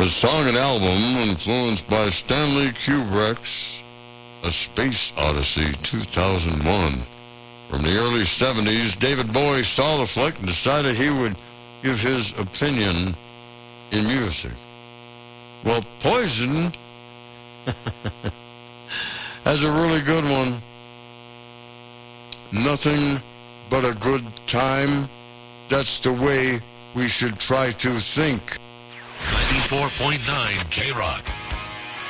A song and album influenced by Stanley Kubrick's A Space Odyssey 2001. From the early 70s, David Bowie saw the flick and decided he would give his opinion in music. Well, Poison has a really good one. Nothing but a good time. That's the way we should try to think. 94.9 K-Rock.